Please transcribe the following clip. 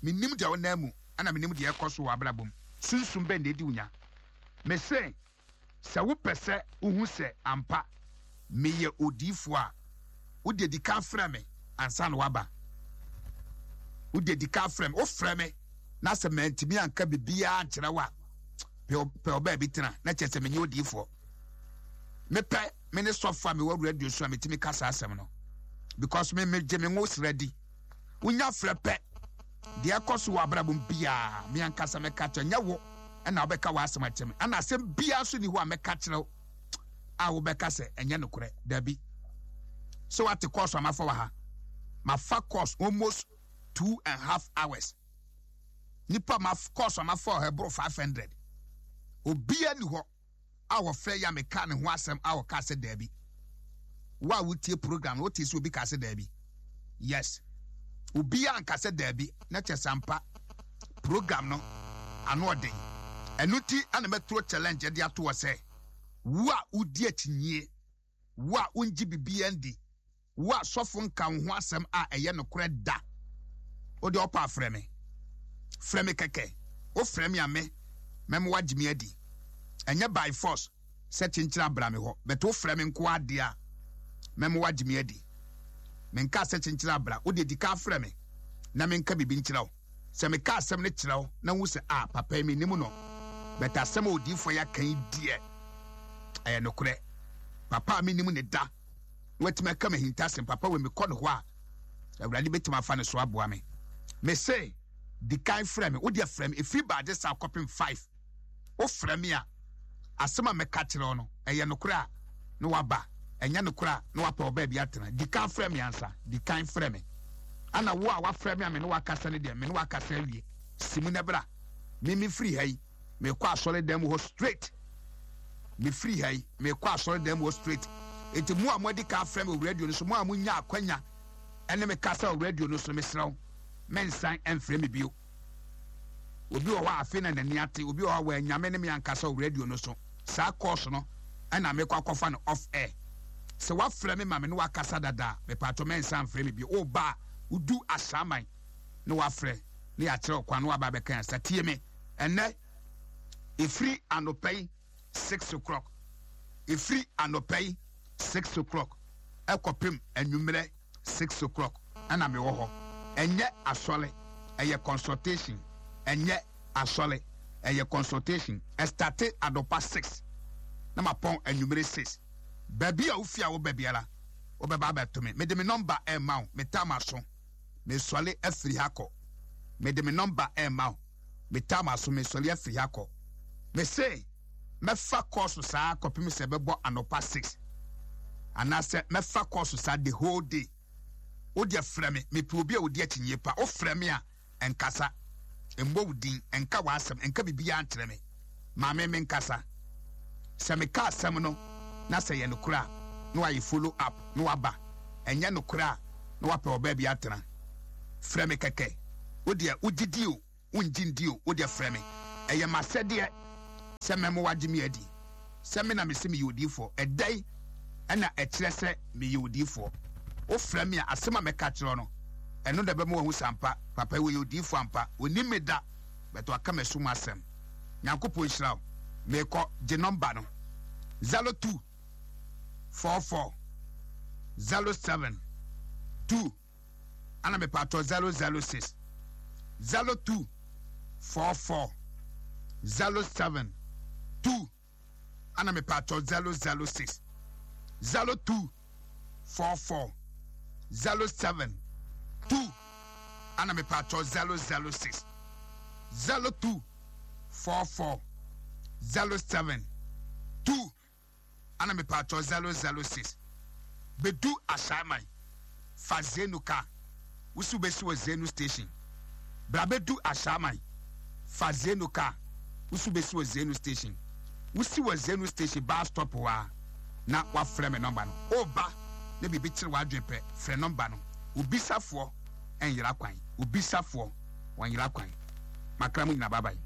minim de onamu ana minim de ekoso wa abrabom sunsum be ndedi unya me say se wo pese uhu se ampa meye odifo a wo de di ka fra me ansa no waba wo de di ka fra me o fra me na se mantimi anka bibia ankyere wa pe oba bitena na chese menye odifo me pe me ne sofa me wa radio so metimi kasa asem no because me jeme ngos ready unya fra pe de akoso wa abrabom bia me ankasa me ka nya wo na obeka wa asem akyem ana asem bia so ni ho a me ka kyerɛ a wo beka se enye nokore dabi so what the course am for ha my fuck course almost 2.5 hours nipa my course am for her bro 500 obia ni ho our fair ya me ka ne ho asem our ka se dabi wa wutie program what is obi ka se dabi yes obia anka se dabi na chesampa program no ano odin enuti ana metro challenge de ato se wa udi atinye wa unji bibiandi wa sofo nka ho asem a eye nokore da o de opa freme keke o freme ame mem wagimi adi enye by force se chinchira brame ho but o freme nko ade a mem wagimi adi menka se chinchira bra o de dika freme na menka bibi nchirawo se meka asem ne chirawo na wu se papa mi nimu no but asem odifo ya kan die eye nokore papa mi nimu ne da wetima ka mahinta asem papa we me kono ho a awurade betima fa ne so aboa me say the kind frame wo dia frame e free badge sa copy 5 o frame a asema me ka kire no eye nokore a no waba enya nokore a no wapa oba bia tena the kind frame answer the kind frame ana wo a wa frame a me no wakasa ne de me no wakasa wie simu ne bra me free hai me kwa asole dem ho straight me free hai me kwa asole dem ho straight enti mu amodi ka frame radio no so mu amunya akwanya ene me kasa radio no so me sraw mensan enframe bio obi o wa afi na nani ate obi o wa nyame ne me ankasa radio no so sa course no ana me kwa kofa no off air se wa frame ma me no wakasa dada me pato mensan frame bio o ba udu asaman no wa frɛ ne ya kyerɛ kwa no aba be kan sa tie me ene e free anopay 6 o'clock e free anopay 6 o'clock ekopim anwumre 6 o'clock ana me wo ho enye asole eye consultation enye asole eye consultation start adopa 6 na mapon anwumre 6 baby a ufia wo babiala wo beba ba to me de me number e ma me tamaso me sole afiri hako me de me number e ma me tamaso me sole afiri hako me say me fa course sa kopim se bebo anopa 6 anase me fa course sa the whole day o dia frame me probi a o dia tinye pa o frame a enkasa embo udin enka wasem enka bibia antre me ma me nkasa se me ka asem no na se ye nokura no ayi follow up no aba enye nokura no wape oba bia atena frame keke o dia ugidio unjindio o dia frame eye masede se memo wagimi adi se me na me se me yodifo edai ana ekire se me yodifo o frame a asema me ka kire no eno da be mo hu sampa papa we yodifo ampa oni meda beto aka me suma asem nyankopon hirawo me ko je number no 02 44 07 2 ana me pato 006 02 44 07 2 ana me pato 006 02 44 07 2 ana me pato 006 02 44 07 2 ana me pato 006 bedu asamai fazenuka usu besi wa zenu station brabedu asamai fazenuka usu besi wa zenu station usi wa zenu station bus stop wa na wa frame number no oba na bibi kire wa adwepe frame number no ubisafo en yira kwan ubisafo wan yira kwan makramu nyina babai